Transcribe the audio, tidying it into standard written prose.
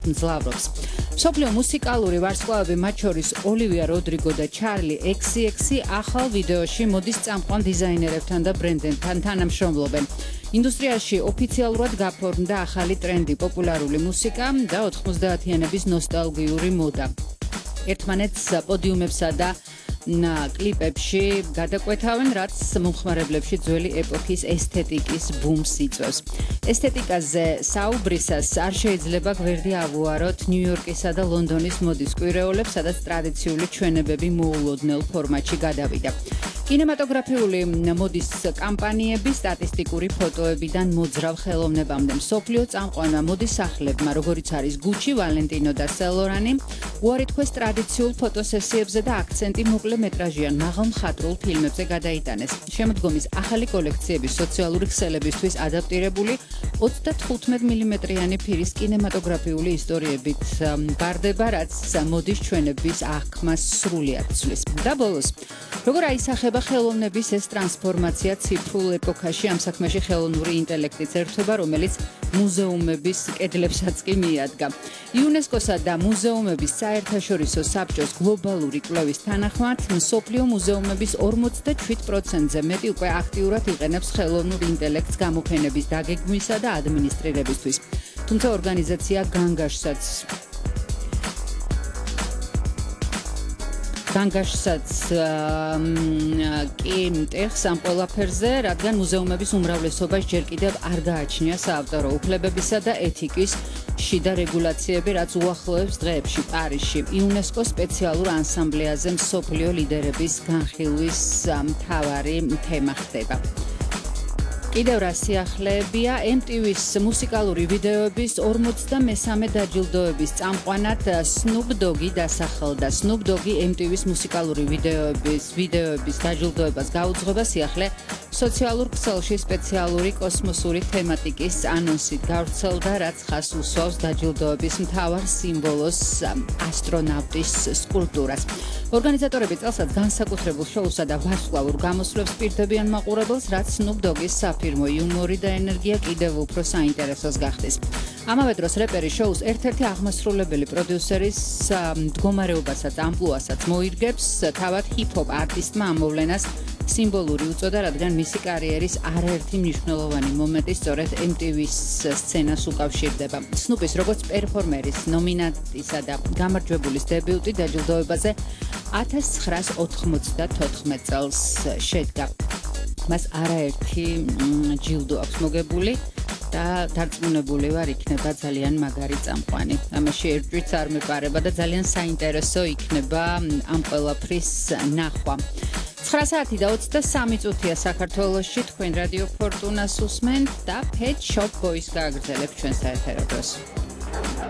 მძლავრობს. მსოფლიო მუსიკალური ვარსკვლავები, მათ შორის ოლივია როდრიგო და ჩარლი XCX ახალ ვიდეოში მოდის წამყვან დიზაინერებთან და ბრენდებთან თანამშრომლობენ. ინდუსტრიაში ოფიციალურად გაფორმდა ახალი ტრენდი, პოპულარული მუსიკა და 90-იანების ნოსტალგიური მოდა. ერთმანეთს პოდიუმებსა და კლიპებში გადაკვეთავენ, რაც მომხმარებლებში ძველი ეპოქის ესთეტიკის ბუმს იწვევს. ესთეტიკაზე საუბრისას არ შეიძლება გვერდი ავუაროთ ნიუ-იორკისა და ლონდონის მოდის კვირეულებს, სადაც ტრადიციული ჩვენებები მოულოდნელ ფორმატში გადავიდა. კინემატოგრაფიული მოდის კამპანიები სტატისტიკური ფოტოებიდან მოძრავ ხელოვნებამდე მსოფლიო წამყვანმა მოდის სახლებმა, როგორიც არის გუჩი, ვალენტინო და სელორანი, უარი თქვეს ტრადიციულ ფოტოსესიებზე და აქცენტი მოკლე მეტრაჟიან მაღალ მხატვრულ ფილმებზე გადაიტანეს. შემოდგომის ახალი კოლექციები სოციალური ქსელებისთვის ადაპტირებული 35 მმ-იანი ფირის კინემატოგრაფიული ისტორიებით ბარდება, რაც მოდის ჩვენების აღქმას სრულად ცვლის. და ბოლოს, როგორ აისახება ხელოვნების ეს ტრანსფორმაცია ციფრულ ეპოქაში, ამ საქმეში ხელოვნური ინტელექტიც ერთვება, რომელიც მუზეუმების კედლებსაც კი მიადგა. იუნესკოსა და მუზეუმების საერთაშორისო საბჭოს გლობალური კვლევის თანახმად, მსოფლიო მუზეუმების 47%-ზე მეტი უკვე აქტიურად იყენებს ხელოვნურ ინტელექტს გამოფენების დაგეგმვისა და ადმინისტრირებისთვის. თუმცა ორგანიზაცია განგაშსაც კი მტეხს ამ ყველაფერზე, რადგან მუზეუმების უმრავლესობას ჯერ კიდევ არ გააჩნია საავტორო უფლებებისა და ეთიკის შიდა რეგულაციები, რაც უახლოებს დღეებში პარიზში იუნესკოს სპეციალურ ანსამბლეაზე მსოფლიო ლიდერების განხილვის მთავარი თემა ხდება. კიდევ რა სიახლეებია, MTV-ის მუსიკალური ვიდეოების 43 დაჯილდოების წამყვანად Snoop Dogg-ი დასახელდა. Snoop Dogg-ი MTV-ის მუსიკალური ვიდეოების დაჯილდოებას გაუძღვება სიახლე სოციალურ ქსელში სპეციალური კოსმოსური თემატიკის ანონსით გავრცელდა, რაც ხაზს უსვავს დაჯილდოების მთავარ სიმბოლოს ასტრონავტის სკულპტურას. ორგანიზატორები წელსაც განსაკუთრებულ შოუსა და ვარსკვლავურ გამოსვლებს პირდებიან მაყურებელს, რაც Snoop Dogg-ის საფირმო იუმორი და ენერგია კიდევ უფრო საინტერესოს გახდეს. ამავე დროს რეპერი შოუს ერთ-ერთი აღმასრულებელი პროდიუსერის მდგომარეობასაც ამპლუასაც მოირგებს, თავად ჰიპ-ჰოპ არტისტმა ამ მოვლენას სიმბოლური უწოდა, რადგან მისი კარიერის არაერთი მნიშვნელოვანი მომენტი სწორედ MTV-ის სცენას უკავშირდება. Snoop-ის როგორც პერფორმერის, ნომინანტისა და გამარჯვებულის დებიუტი დაჯილდოებაზე 1994 წელს შედგა. მას არაერთი ჯილდო აქვს მოგებული და დარწმუნებული ვარ, იქნება ძალიან მაგარი წამყვანი. ამაში ერთვით არ მეპარება და ძალიან საინტერესო იქნება ამ ყველაფრის ნახვა. 9 საათი და 23 წუთია საქართველოში, თქვენ რადიო ფორტუნას უსმენთ და Pet Shop Boys გააგრძელებთ ჩვენ საერთო დროს.